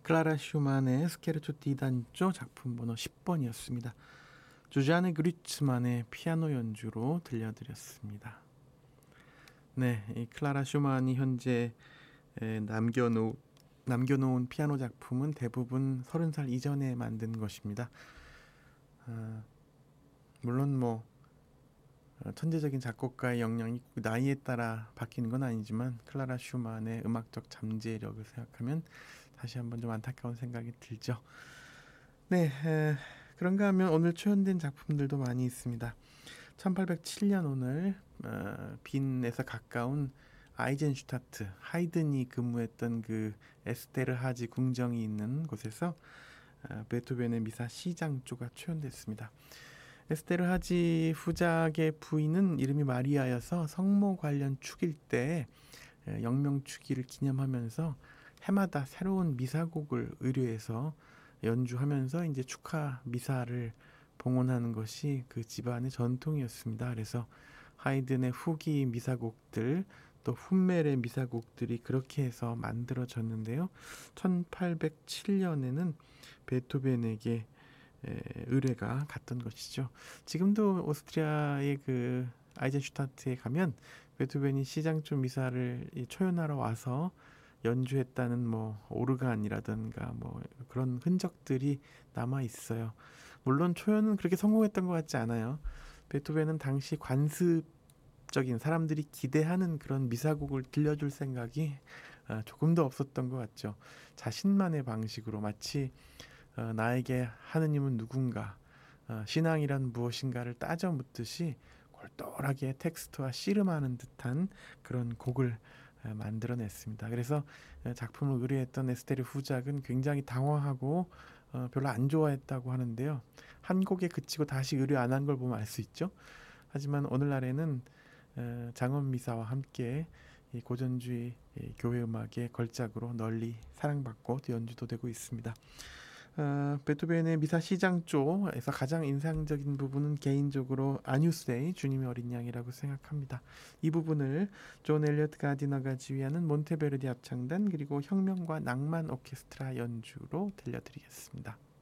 클라라 슈만의 스케르초 디 단조 작품 번호 10번이었습니다. 주자네 그리츠만의 피아노 연주로 들려드렸습니다. 네, 이 클라라 슈만이 현재 남겨놓은 피아노 작품은 대부분 30살 이전에 만든 것입니다. 물론 천재적인 작곡가의 역량이 나이에 따라 바뀌는 건 아니지만 클라라 슈만의 음악적 잠재력을 생각하면 다시 한번 좀 안타까운 생각이 들죠. 네, 그런가 하면 오늘 초연된 작품들도 많이 있습니다. 1807년 오늘 빈에서 가까운 아이젠슈타트, 하이든이 근무했던 그 에스테르하지 궁정이 있는 곳에서 베토벤의 미사 C장조가 초연됐습니다. 에스테르하지 후작의 부인은 이름이 마리아여서 성모 관련 축일 때 영명축일을 기념하면서 해마다 새로운 미사곡을 의뢰해서 연주하면서 이제 축하 미사를 봉헌하는 것이 그 집안의 전통이었습니다. 그래서 하이든의 후기 미사곡들 또 훔멜의 미사곡들이 그렇게 해서 만들어졌는데요. 1807년에는 베토벤에게 의뢰가 갔던 것이죠. 지금도 오스트리아의 그 아이젠슈타트에 가면 베토벤이 C장조 미사를 초연하러 와서 연주했다는 오르간이라든가 그런 흔적들이 남아 있어요. 물론 초연은 그렇게 성공했던 것 같지 않아요. 베토벤은 당시 관습적인 사람들이 기대하는 그런 미사곡을 들려줄 생각이 조금도 없었던 것 같죠. 자신만의 방식으로 마치 나에게 하느님은 누군가, 신앙이란 무엇인가를 따져 묻듯이 골똘하게 텍스트와 씨름하는 듯한 그런 곡을 만들어냈습니다. 그래서 작품을 의뢰했던 에스테르 후작은 굉장히 당황하고 별로 안 좋아했다고 하는데요. 한 곡에 그치고 다시 의뢰 안 한 걸 보면 알 수 있죠. 하지만 오늘날에는 장엄 미사와 함께 이 고전주의 교회 음악의 걸작으로 널리 사랑받고 연주도 되고 있습니다. 베토벤의 미사 C장조에서 가장 인상적인 부분은 개인적으로 아뉴스데이 주님의 어린 양이라고 생각합니다. 이 부분을 존 엘리엇 가디너가 지휘하는 몬테베르디 합창단 그리고 혁명과 낭만 오케스트라 연주로 들려드리겠습니다.